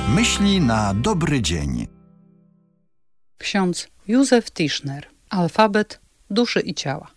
Myśli na dobry dzień. Ksiądz Józef Tischner. Alfabet duszy i ciała.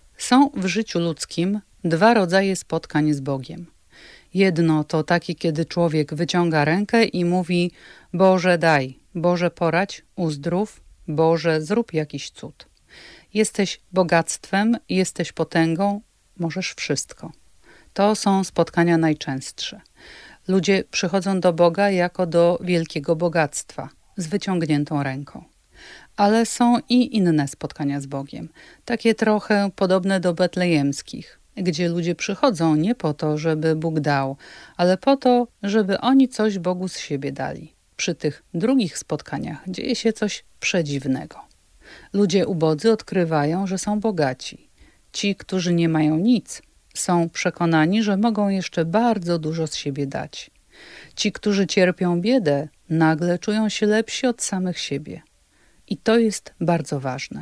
Są w życiu ludzkim dwa rodzaje spotkań z Bogiem. Jedno to takie, kiedy człowiek wyciąga rękę i mówi: Boże daj, Boże poradź, uzdrów, Boże zrób jakiś cud. Jesteś bogactwem, jesteś potęgą, możesz wszystko. To są spotkania najczęstsze. Ludzie przychodzą do Boga jako do wielkiego bogactwa, z wyciągniętą ręką. Ale są i inne spotkania z Bogiem, takie trochę podobne do betlejemskich, gdzie ludzie przychodzą nie po to, żeby Bóg dał, ale po to, żeby oni coś Bogu z siebie dali. Przy tych drugich spotkaniach dzieje się coś przedziwnego. Ludzie ubodzy odkrywają, że są bogaci. Ci, którzy nie mają nic, są przekonani, że mogą jeszcze bardzo dużo z siebie dać. Ci, którzy cierpią biedę, nagle czują się lepsi od samych siebie. I to jest bardzo ważne.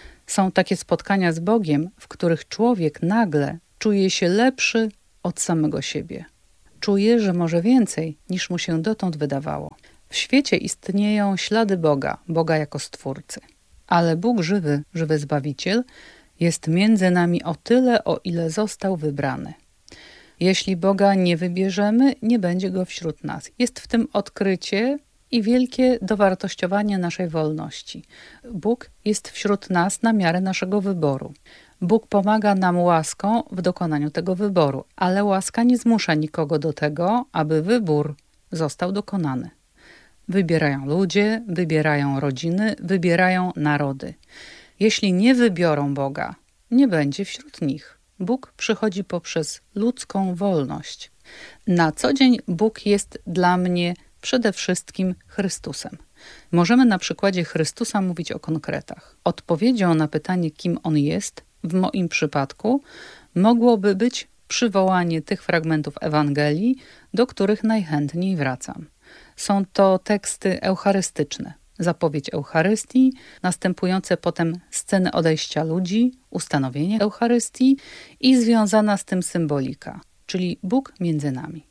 Są takie spotkania z Bogiem, w których człowiek nagle czuje się lepszy od samego siebie. Czuje, że może więcej, niż mu się dotąd wydawało. W świecie istnieją ślady Boga, Boga jako Stwórcy. Ale Bóg żywy, żywy Zbawiciel, jest między nami o tyle, o ile został wybrany. Jeśli Boga nie wybierzemy, nie będzie Go wśród nas. Jest w tym odkrycie i wielkie dowartościowanie naszej wolności. Bóg jest wśród nas na miarę naszego wyboru. Bóg pomaga nam łaską w dokonaniu tego wyboru, ale łaska nie zmusza nikogo do tego, aby wybór został dokonany. Wybierają ludzie, wybierają rodziny, wybierają narody. Jeśli nie wybiorą Boga, nie będzie wśród nich. Bóg przychodzi poprzez ludzką wolność. Na co dzień Bóg jest dla mnie przede wszystkim Chrystusem. Możemy na przykładzie Chrystusa mówić o konkretach. Odpowiedzią na pytanie, kim On jest, w moim przypadku mogłoby być przywołanie tych fragmentów Ewangelii, do których najchętniej wracam. Są to teksty eucharystyczne. Zapowiedź Eucharystii, następujące potem sceny odejścia ludzi, ustanowienie Eucharystii i związana z tym symbolika, czyli Bóg między nami.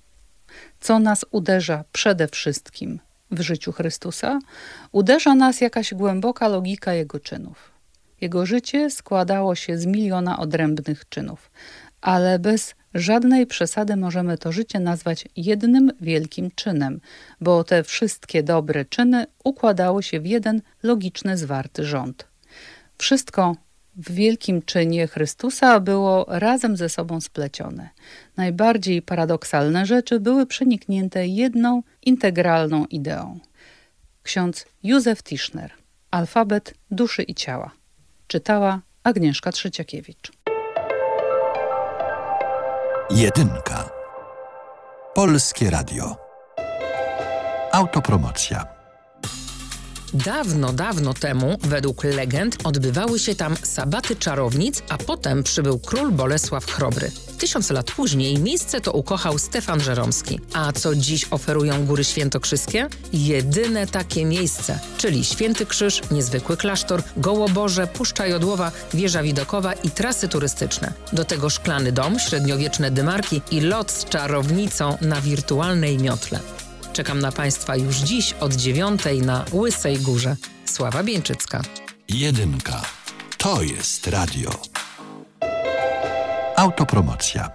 Co nas uderza przede wszystkim w życiu Chrystusa? Uderza nas jakaś głęboka logika Jego czynów. Jego życie składało się z miliona odrębnych czynów, ale bez żadnej przesady możemy to życie nazwać jednym wielkim czynem, bo te wszystkie dobre czyny układały się w jeden logiczny, zwarty rząd. Wszystko w wielkim czynie Chrystusa było razem ze sobą splecione. Najbardziej paradoksalne rzeczy były przeniknięte jedną integralną ideą. Ksiądz Józef Tischner. Alfabet duszy i ciała. Czytała Agnieszka Trzeciakiewicz. Jedynka. Polskie Radio. Autopromocja. Dawno, dawno temu, według legend, odbywały się tam sabaty czarownic, a potem przybył król Bolesław Chrobry. 1000 lat później miejsce to ukochał Stefan Żeromski. A co dziś oferują Góry Świętokrzyskie? Jedyne takie miejsce, czyli Święty Krzyż, niezwykły klasztor, Gołoborze, Puszcza Jodłowa, wieża widokowa i trasy turystyczne. Do tego szklany dom, średniowieczne dymarki i lot z czarownicą na wirtualnej miotle. Czekam na Państwa już dziś od 9 na Łysej Górze. Sława Bieńczycka. Jedynka. To jest radio. Autopromocja.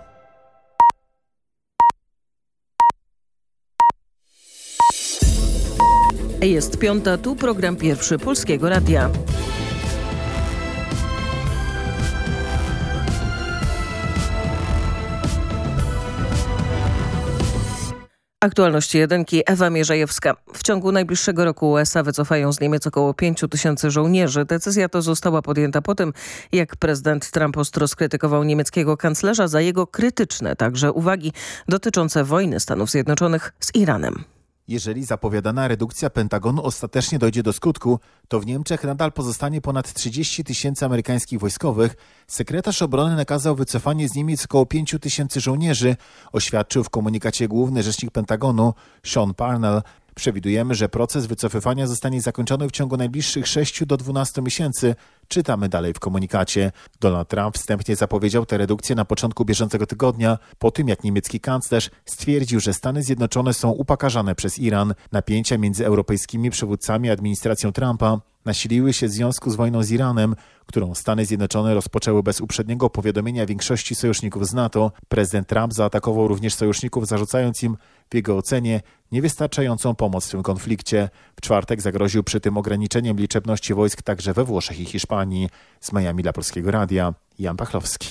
Jest 5, tu program pierwszy Polskiego Radia. Aktualności jedynki, Ewa Mierzejewska. W ciągu najbliższego roku USA wycofają z Niemiec około 5000 żołnierzy. Decyzja ta została podjęta po tym, jak prezydent Trump ostro skrytykował niemieckiego kanclerza za jego krytyczne także uwagi dotyczące wojny Stanów Zjednoczonych z Iranem. Jeżeli zapowiadana redukcja Pentagonu ostatecznie dojdzie do skutku, to w Niemczech nadal pozostanie ponad 30 000 amerykańskich wojskowych. Sekretarz obrony nakazał wycofanie z Niemiec około 5000 żołnierzy, oświadczył w komunikacie główny rzecznik Pentagonu Sean Parnell. Przewidujemy, że proces wycofywania zostanie zakończony w ciągu najbliższych 6 do 12 miesięcy, czytamy dalej w komunikacie. Donald Trump wstępnie zapowiedział tę redukcję na początku bieżącego tygodnia, po tym jak niemiecki kanclerz stwierdził, że Stany Zjednoczone są upokarzane przez Iran. Napięcia między europejskimi przywódcami i administracją Trumpa nasiliły się w związku z wojną z Iranem, którą Stany Zjednoczone rozpoczęły bez uprzedniego powiadomienia większości sojuszników z NATO. Prezydent Trump zaatakował również sojuszników, zarzucając im w jego ocenie niewystarczającą pomoc w tym konflikcie. W czwartek zagroził przy tym ograniczeniem liczebności wojsk także we Włoszech i Hiszpanii. Z Miami dla Polskiego Radia, Jan Pachlowski.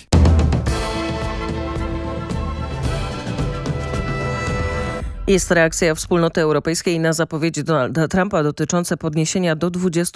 Jest reakcja Wspólnoty Europejskiej na zapowiedzi Donalda Trumpa dotyczące podniesienia do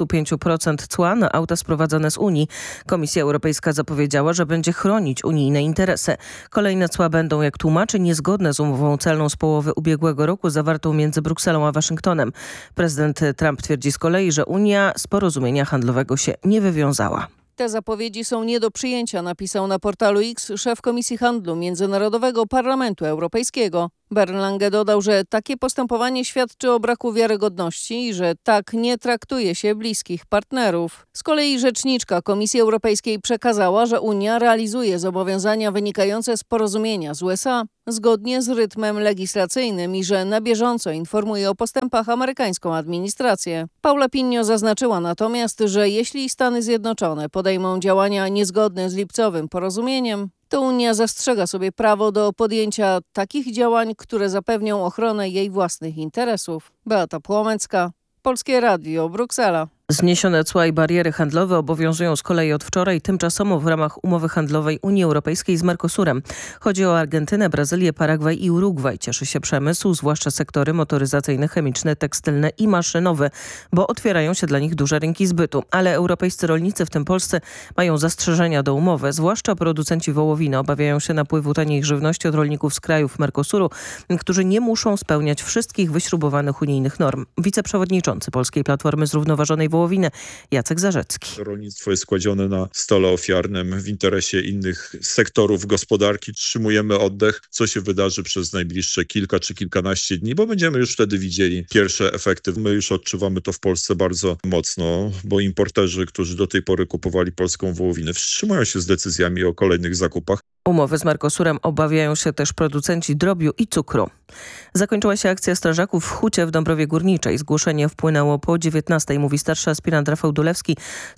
25% cła na auta sprowadzane z Unii. Komisja Europejska zapowiedziała, że będzie chronić unijne interesy. Kolejne cła będą, jak tłumaczy, niezgodne z umową celną z połowy ubiegłego roku zawartą między Brukselą a Waszyngtonem. Prezydent Trump twierdzi z kolei, że Unia z porozumienia handlowego się nie wywiązała. Te zapowiedzi są nie do przyjęcia, napisał na portalu X szef Komisji Handlu Międzynarodowego Parlamentu Europejskiego. Bernd Lange dodał, że takie postępowanie świadczy o braku wiarygodności i że tak nie traktuje się bliskich partnerów. Z kolei rzeczniczka Komisji Europejskiej przekazała, że Unia realizuje zobowiązania wynikające z porozumienia z USA zgodnie z rytmem legislacyjnym i że na bieżąco informuje o postępach amerykańską administrację. Paula Pinho zaznaczyła natomiast, że jeśli Stany Zjednoczone podejmą działania niezgodne z lipcowym porozumieniem, to Unia zastrzega sobie prawo do podjęcia takich działań, które zapewnią ochronę jej własnych interesów. Beata Płomecka, Polskie Radio, Bruksela. Zniesione cła i bariery handlowe obowiązują z kolei od wczoraj tymczasowo w ramach umowy handlowej Unii Europejskiej z Mercosurem. Chodzi o Argentynę, Brazylię, Paragwaj i Urugwaj. Cieszy się przemysł, zwłaszcza sektory motoryzacyjne, chemiczne, tekstylne i maszynowe, bo otwierają się dla nich duże rynki zbytu. Ale europejscy rolnicy, w tym polscy, mają zastrzeżenia do umowy. Zwłaszcza producenci wołowiny obawiają się napływu taniej żywności od rolników z krajów Mercosuru, którzy nie muszą spełniać wszystkich wyśrubowanych unijnych norm. Wiceprzewodniczący Polskiej Platformy Zrównoważonej Wołowiny Jacek Zarzecki. Rolnictwo jest kładzione na stole ofiarnym w interesie innych sektorów gospodarki. Trzymujemy oddech, co się wydarzy przez najbliższe kilka czy kilkanaście dni, bo będziemy już wtedy widzieli pierwsze efekty. My już odczuwamy to w Polsce bardzo mocno, bo importerzy, którzy do tej pory kupowali polską wołowinę, wstrzymują się z decyzjami o kolejnych zakupach. Umowy z Mercosurem obawiają się też producenci drobiu i cukru. Zakończyła się akcja strażaków w Hucie w Dąbrowie Górniczej. Zgłoszenie wpłynęło po 19:00, mówi starszy aspirant Rafał Dulewski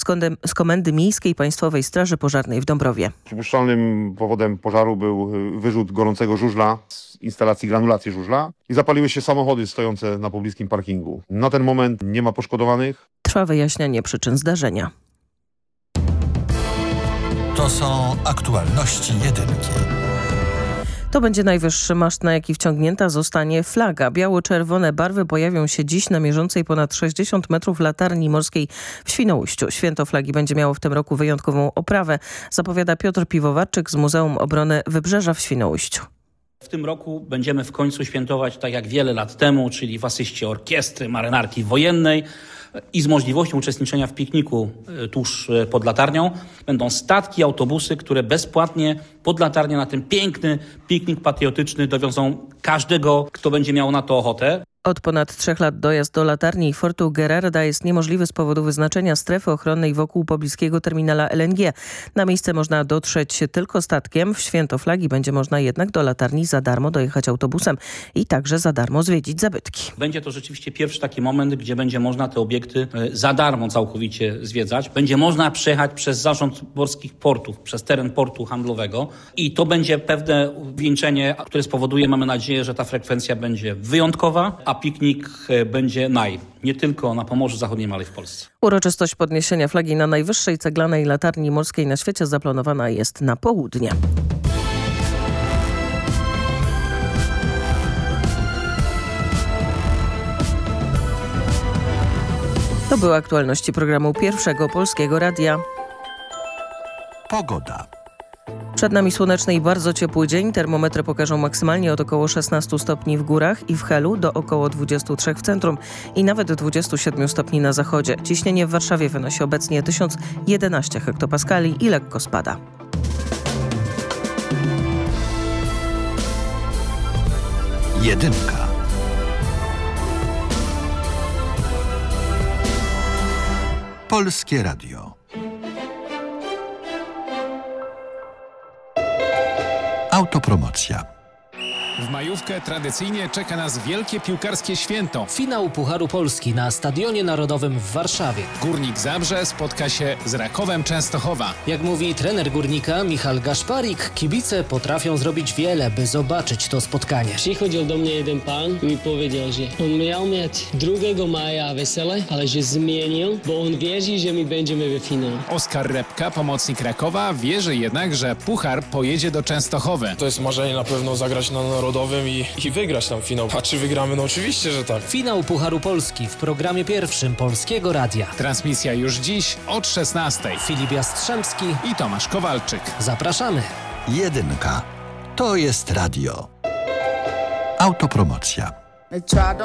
z Komendy Miejskiej Państwowej Straży Pożarnej w Dąbrowie. Przypuszczalnym powodem pożaru był wyrzut gorącego żużla z instalacji granulacji żużla i zapaliły się samochody stojące na pobliskim parkingu. Na ten moment nie ma poszkodowanych. Trwa wyjaśnianie przyczyn zdarzenia. To są aktualności jedynki. To będzie najwyższy maszt, na jaki wciągnięta zostanie flaga. Biało-czerwone barwy pojawią się dziś na mierzącej ponad 60 metrów latarni morskiej w Świnoujściu. Święto flagi będzie miało w tym roku wyjątkową oprawę, zapowiada Piotr Piwowarczyk z Muzeum Obrony Wybrzeża w Świnoujściu. W tym roku będziemy w końcu świętować tak jak wiele lat temu, czyli w asyście orkiestry marynarki wojennej i z możliwością uczestniczenia w pikniku tuż pod latarnią. Będą statki, autobusy, które bezpłatnie pod latarnią na ten piękny piknik patriotyczny dowiozą każdego, kto będzie miał na to ochotę. Od ponad 3 lat dojazd do latarni i fortu Gerarda jest niemożliwy z powodu wyznaczenia strefy ochronnej wokół pobliskiego terminala LNG. Na miejsce można dotrzeć tylko statkiem. W święto flagi będzie można jednak do latarni za darmo dojechać autobusem i także za darmo zwiedzić zabytki. Będzie to rzeczywiście pierwszy taki moment, gdzie będzie można te obiekty za darmo całkowicie zwiedzać. Będzie można przejechać przez zarząd morskich portów, przez teren portu handlowego i to będzie pewne wieńczenie, które spowoduje, mamy nadzieję, że ta frekwencja będzie wyjątkowa, a piknik będzie nie tylko na Pomorzu Zachodnim, ale i w Polsce. Uroczystość podniesienia flagi na najwyższej ceglanej latarni morskiej na świecie zaplanowana jest na południe. To były aktualności programu Pierwszego Polskiego Radia. Pogoda. Przed nami słoneczny i bardzo ciepły dzień. Termometry pokażą maksymalnie od około 16 stopni w górach i w Helu do około 23 w centrum i nawet 27 stopni na zachodzie. Ciśnienie w Warszawie wynosi obecnie 1011 hektopaskali i lekko spada. Jedynka. Polskie Radio. Autopromocja. W majówkę tradycyjnie czeka nas wielkie piłkarskie święto. Finał Pucharu Polski na Stadionie Narodowym w Warszawie. Górnik Zabrze spotka się z Rakowem Częstochowa. Jak mówi trener Górnika Michal Gaszparik, kibice potrafią zrobić wiele, by zobaczyć to spotkanie. Przychodził do mnie jeden pan i mi powiedział, że on miał mieć 2 maja wesele, ale że zmienił, bo on wierzy, że my będziemy w finale. Oskar Repka, pomocnik Rakowa, wierzy jednak, że Puchar pojedzie do Częstochowy. To jest marzenie na pewno zagrać na Narodowym i wygrać tam finał. A czy wygramy? No oczywiście, że tak. Finał Pucharu Polski w programie pierwszym Polskiego Radia. Transmisja już dziś od 16:00. Filip Jastrzębski i Tomasz Kowalczyk. Zapraszamy. Jedynka. To jest radio. Autopromocja.